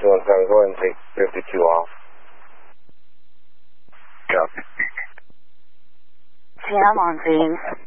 51 Tower, go ahead and take 52 off. Copy. Yeah, I'm on scene.